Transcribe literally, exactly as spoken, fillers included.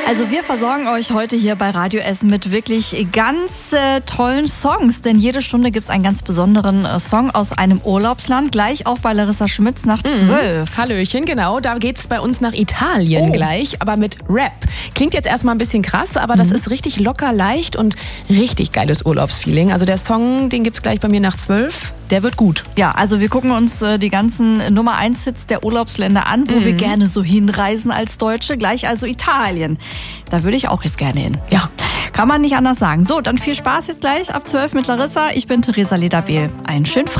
Also wir versorgen euch heute hier bei Radio Essen mit wirklich ganz äh, tollen Songs, denn jede Stunde gibt's einen ganz besonderen äh, Song aus einem Urlaubsland, gleich auch bei Larissa Schmitz nach zwölf. Mhm. Hallöchen, genau, da geht's bei uns nach Italien Oh. gleich, aber mit Rap. Klingt jetzt erstmal ein bisschen krass, aber das Mhm. ist richtig locker, leicht und richtig geiles Urlaubsfeeling. Also der Song, den gibt's gleich bei mir nach zwölf, der wird gut. Ja, also wir gucken uns äh, die ganzen Nummer eins Hits der Urlaubsländer an, wo wir gerne so hinreisen als Deutsche, gleich also Italien. Da würde ich auch jetzt gerne hin. Ja. Kann man nicht anders sagen. So, dann viel Spaß jetzt gleich ab zwölf mit Larissa. Ich bin Theresa Lederbehl. Einen schönen